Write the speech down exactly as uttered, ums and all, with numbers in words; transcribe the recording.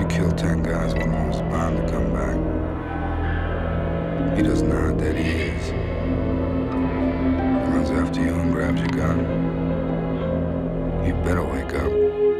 You kill ten guys, one of them's bound to come back. He doesn't know how dead he is. He runs after you and grabs your gun. You better wake up.